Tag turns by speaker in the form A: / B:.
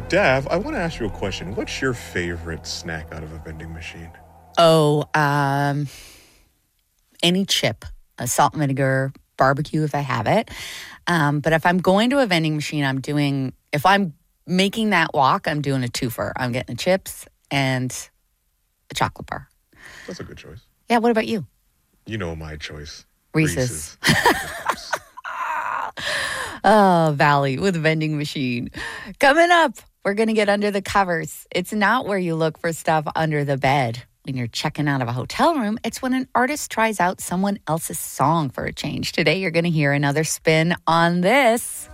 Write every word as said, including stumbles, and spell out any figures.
A: Dav, I want to ask you a question. What's your favorite snack out of a vending machine?
B: Oh, um, any chip, a salt and vinegar, barbecue if I have it. Um, but if I'm going to a vending machine, I'm doing, if I'm making that walk, I'm doing a twofer. I'm getting the chips and a chocolate bar.
A: That's a good choice.
B: Yeah, what about you?
A: You know my choice.
B: Reese's.
A: Reese's.
B: Oh, Valley with vending machine. Coming up, we're going to get under the covers. It's not where you look for stuff under the bed when you're checking out of a hotel room. It's when an artist tries out someone else's song for a change. Today, you're going to hear another spin on this.